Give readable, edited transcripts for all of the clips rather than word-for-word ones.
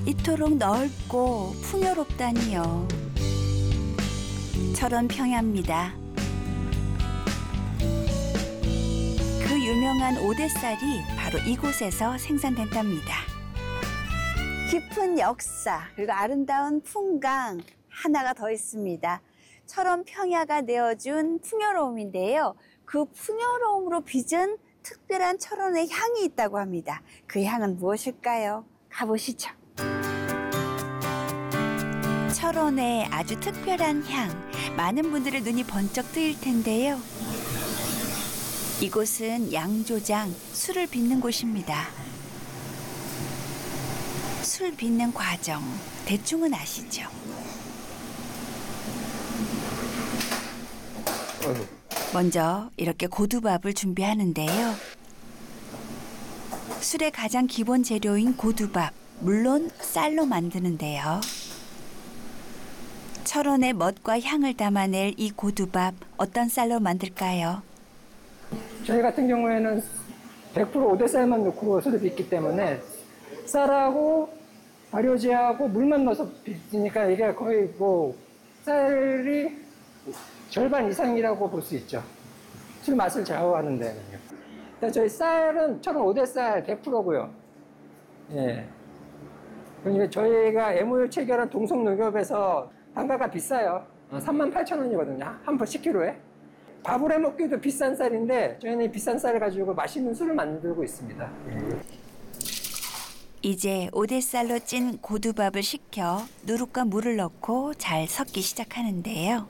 이토록 넓고 풍요롭다니요. 철원 평야입니다. 그 유명한 오대쌀이 바로 이곳에서 생산된답니다. 깊은 역사 그리고 아름다운 풍광 하나가 더 있습니다. 철원 평야가 내어준 풍요로움인데요. 그 풍요로움으로 빚은 특별한 철원의 향이 있다고 합니다. 그 향은 무엇일까요? 가보시죠. 철원의 아주 특별한 향, 많은 분들의 눈이 번쩍 뜨일 텐데요. 이곳은 양조장, 술을 빚는 곳입니다. 술 빚는 과정, 대충은 아시죠? 먼저 이렇게 고두밥을 준비하는데요. 술의 가장 기본 재료인 고두밥, 물론 쌀로 만드는데요. 철원의 멋과 향을 담아낼 이 고두밥, 어떤 쌀로 만들까요? 저희 같은 경우에는 100% 오대쌀만 넣고 술을 빚기 때문에 쌀하고 발효제하고 물만 넣어서 빚으니까 이게 거의 뭐 쌀이 절반 이상이라고 볼 수 있죠. 술 맛을 좌우하는 데는요. 저희 쌀은 철원 오대쌀 100%고요. 예. 그러니까 저희가 MOU 체결한 동성농협에서 단가가 비싸요. 38,000원이거든요. 한 번 10kg에. 밥을 해 먹기도 비싼 쌀인데 저희는 비싼 쌀을 가지고 맛있는 술을 만들고 있습니다. 예. 이제 오대쌀로 찐 고두밥을 식혀 누룩과 물을 넣고 잘 섞기 시작하는데요.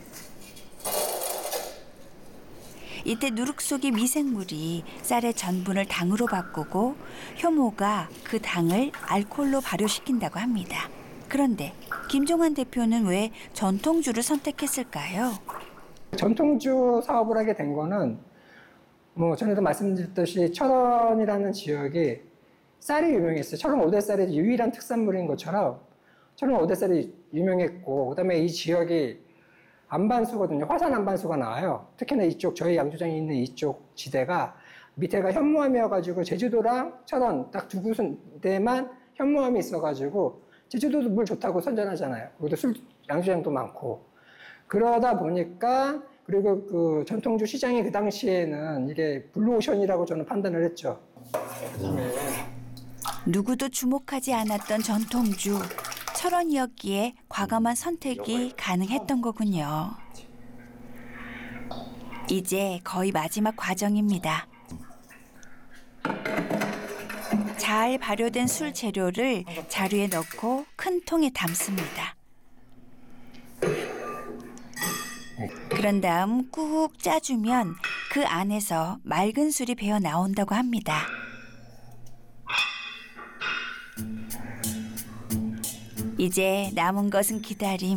이때 누룩 속의 미생물이 쌀의 전분을 당으로 바꾸고 효모가 그 당을 알코올로 발효시킨다고 합니다. 그런데 김종환 대표는 왜 전통주를 선택했을까요? 전통주 사업을 하게 된 거는 뭐 전에도 말씀드렸듯이 철원이라는 지역이 쌀이 유명했어요. 철원 오대쌀이 유일한 특산물인 것처럼 철원 오대쌀이 유명했고 그다음에 이 지역이 안반수거든요. 화산 안반수가 나와요. 특히나 이쪽 저희 양조장이 있는 이쪽 지대가 밑에가 현무암이어가지고 제주도랑 철원 딱 두 군데만 현무암이 있어가지고 제주도도 물 좋다고 선전하잖아요. 거기도 술 양조장도 많고 그러다 보니까 그리고 그 전통주 시장이 그 당시에는 이게 블루오션이라고 저는 판단을 했죠. 누구도 주목하지 않았던 전통주. 철원이었기에 과감한 선택이 가능했던 거군요. 이제 거의 마지막 과정입니다. 잘 발효된 술 재료를 자루에 넣고 큰 통에 담습니다. 그런 다음 꾹 짜주면 그 안에서 맑은 술이 배어 나온다고 합니다. 이제 남은 것은 기다림.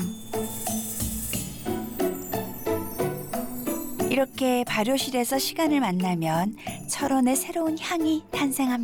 이렇게 발효실에서 시간을 만나면 철원의 새로운 향이 탄생합니다.